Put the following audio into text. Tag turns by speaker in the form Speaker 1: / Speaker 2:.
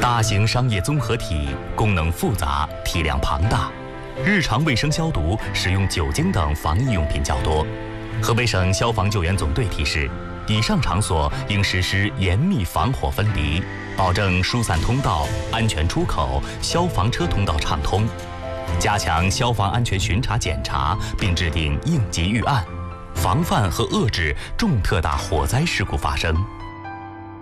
Speaker 1: 大型商业综合体，功能复杂，体量庞大，日常卫生消毒使用酒精等防疫用品较多。河北省消防救援总队提示，以上场所应实施严密防火分离，保证疏散通道、安全出口、消防车通道畅通，加强消防安全巡查检查，并制定应急预案，防范和遏制重特大火灾事故发生。